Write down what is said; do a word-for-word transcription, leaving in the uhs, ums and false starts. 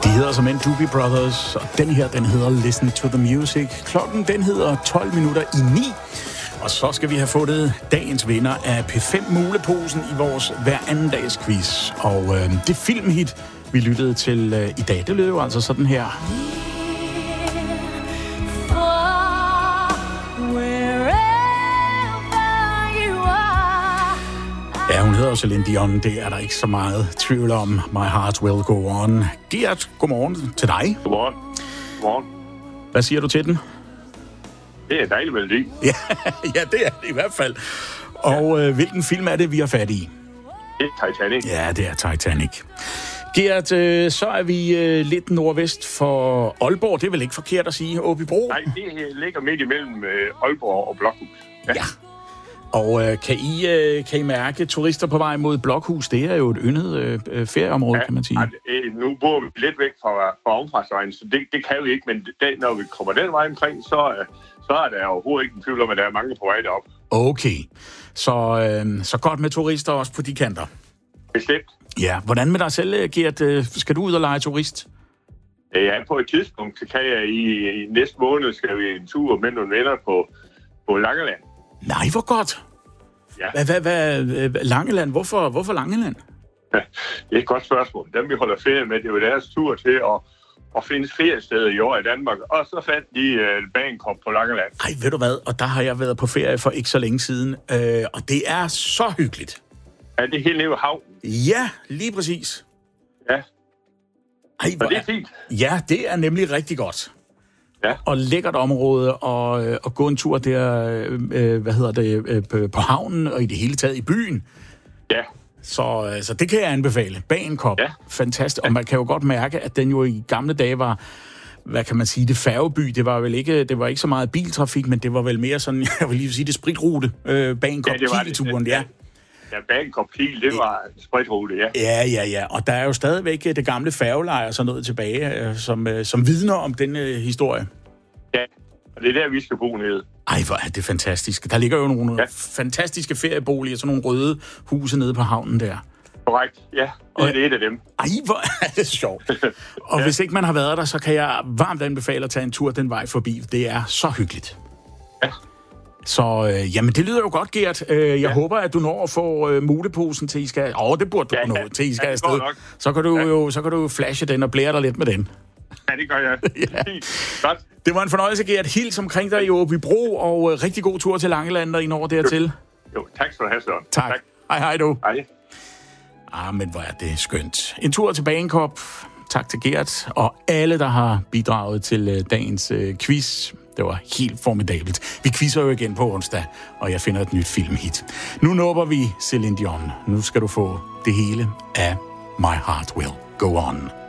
De hedder som en Doobie Brothers, og den her, den hedder Listen to the Music. Klokken, den hedder tolv minutter i ni. Og så skal vi have fundet dagens vinder af P fem Muleposen i vores hver anden dags quiz. Og øh, det filmhit, vi lyttede til øh, i dag, det lød jo altså sådan her. Ja, hun hedder Celine Dion, det er der ikke så meget tvivl om. My Heart Will Go On. Gert, godmorgen til dig. Godmorgen. Godmorgen. Hvad siger du til den? Det er dejligt melodi. Ja, ja, det er det i hvert fald. Og øh, hvilken film er det, vi har fat i? Det er Titanic. Ja, det er Titanic. Gert, øh, så er vi øh, lidt nordvest for Aalborg. Det er vel ikke forkert at sige, Åbybro? Nej, det ligger midt imellem øh, Aalborg og Blokhus. Ja. ja. Og øh, kan, I, øh, kan I mærke turister på vej mod Blokhus? Det er jo et yndet øh, ferieområde, ja, kan man sige. Ja, nu bor vi lidt væk fra, fra omfartsvejen, så det, det kan vi ikke. Men det, når vi kommer den vej omkring, så, øh, så er der overhovedet ikke en tvivl om, at der er mange på vej derop. Okay. Så, øh, så godt med turister også på de kanter. Bestemt. Ja. Hvordan med dig selv, Gert? Skal du ud og lege turist? Ja, på et tidspunkt, så kan jeg i, i næste måned, skal vi en tur med nogle venner på, på Langeland. Nej, hvor godt. Ja. Hvad, hvad, hvad, Langeland? Hvorfor, hvorfor Langeland? Ja, det er et godt spørgsmål. Dem, vi holder ferie med, det var deres tur til at, at finde feriesteder i år i Danmark. Og så fandt de uh, Bagenkop på Langeland. Ej, ved du hvad? Og der har jeg været på ferie for ikke så længe siden. Øh, og det er så hyggeligt. Ja, det er helt nede ved havnen. Ja, lige præcis. Ja. Ej, og det er fint. Ja, det er nemlig rigtig godt. Ja. Og lækkert område, og, øh, og gå en tur der, øh, hvad hedder det, øh, på havnen, og i det hele taget i byen. Ja. Så, øh, så det kan jeg anbefale. Bagenkop. Ja. Fantastisk. Ja. Og man kan jo godt mærke, at den jo i gamle dage var, hvad kan man sige, det færgeby. Det var vel ikke, det var ikke så meget biltrafik, men det var vel mere sådan, jeg vil lige sige, det spritrute. Øh, Bagenkop, ja, Kiel-turen, ja. Ja, Bagenkop Kiel, det var en spritrute, ja. Ja, ja, ja. Og der er jo stadigvæk det gamle færgeleje og sådan noget tilbage, som, som vidner om den øh, historie. Ja, og det er der, vi skal bo nede. Ej, hvor er det fantastisk. Der ligger jo nogle ja. fantastiske ferieboliger, sådan nogle røde huse nede på havnen der. Korrekt, ja. Det er og, det et af dem. Ej, hvor er det sjovt. Og ja. Hvis ikke man har været der, så kan jeg varmt anbefale at tage en tur den vej forbi. Det er så hyggeligt. Ja. Så øh, jamen, det lyder jo godt, Gert. Øh, jeg ja. håber, at du når at få øh, muleposen til I skal... Åh, oh, det burde du ja, nå, til I skal ja, afsted. Så kan du ja. jo så kan du flashe den og blære dig lidt med den. Ja, det gør jeg. ja. Godt. Det var en fornøjelse, Gert. Hils omkring dig i Åbybro, og øh, rigtig god tur til Langeland, og I når dertil. Jo, jo tak skal du have, Søren. Tak. tak. Hej, hej du. Hej. Ah, men hvor er det skønt. En tur til Bagenkop. Tak til Gert, og alle, der har bidraget til øh, dagens øh, quiz. Det var helt formidabelt. Vi quizzer jo igen på onsdag, og jeg finder et nyt filmhit. Nu nåber vi Celine Dion. Nu skal du få det hele af My Heart Will Go On.